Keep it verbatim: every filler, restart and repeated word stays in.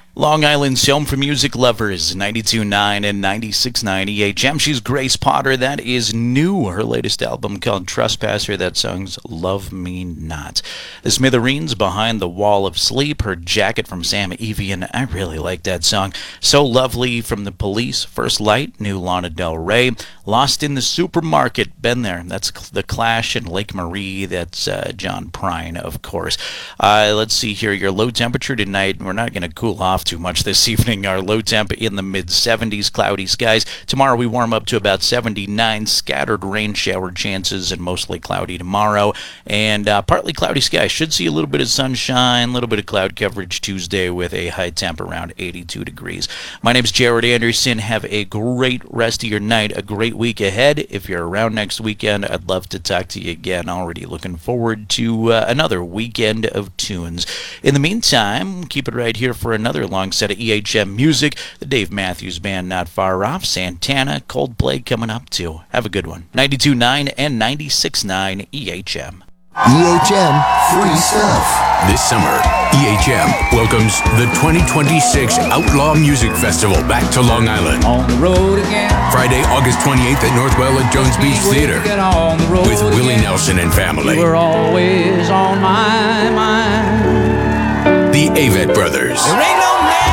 Long Island's home for music lovers, ninety-two point nine and ninety-six point nine E H M. She's Grace Potter. That is new. Her latest album called Trespasser. That song's Love Me Not. The Smithereens, Behind the Wall of Sleep. Her Jacket from Sam Evian. I really like that song. So Lovely from The Police. First Light, new Lana Del Rey. Lost in the Supermarket. Been there. That's The Clash and Lake Marie. That's uh, John Prine, of course. Uh, let's see here. Your low temperature tonight. We're not going to cool off too much this evening. Our low temp in the mid seventies, cloudy skies. Tomorrow we warm up to about seventy-nine, scattered rain shower chances and mostly cloudy tomorrow. And uh, partly cloudy skies. Should see a little bit of sunshine, a little bit of cloud coverage Tuesday with a high temp around eighty-two degrees. My name's Jared Anderson. Have a great rest of your night, a great week ahead. If you're around next weekend, I'd love to talk to you again. Already looking forward to uh, another weekend of tunes. In the meantime, keep it right here for another long set of E H M music. The Dave Matthews Band not far off. Santana, Coldplay coming up too. Have a good one. ninety-two point nine and ninety-six point nine E H M. E H M free stuff. This summer, E H M welcomes the twenty twenty-six Outlaw Music Festival back to Long Island. On the road again. Friday, August twenty-eighth at Northwell at Jones Beach Theater the with Willie again. Nelson and family. You were always on my mind. The Avett Brothers. There ain't no